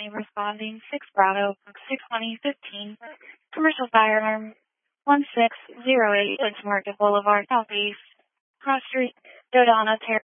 name responding 6 Bravo 62015, commercial firearm 1608 Lynch Market Boulevard Southeast, Cross Street, Dodona, Terra.